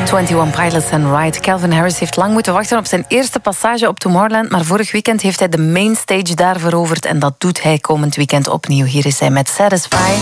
21 Pilots and Ride. Calvin Harris heeft lang moeten wachten op zijn eerste passage op Tomorrowland, maar vorig weekend heeft hij de mainstage daar veroverd en dat doet hij komend weekend opnieuw. Hier is hij met Satisfy.